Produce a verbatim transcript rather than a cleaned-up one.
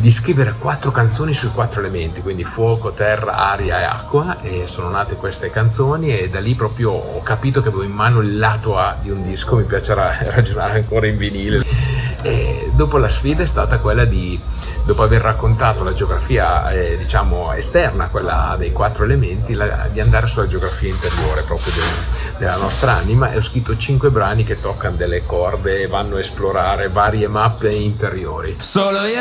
di scrivere quattro canzoni sui quattro elementi, quindi fuoco, terra, aria e acqua, e sono nate queste canzoni e da lì proprio ho capito che avevo in mano il lato A di un disco. Mi piacerà ragionare ancora in vinile. E dopo la sfida è stata quella di, dopo aver raccontato la geografia eh, diciamo esterna, quella dei quattro elementi, la, di andare sulla geografia interiore proprio del, della nostra anima, e ho scritto cinque brani che toccano delle corde e vanno a esplorare varie mappe interiori. Solo io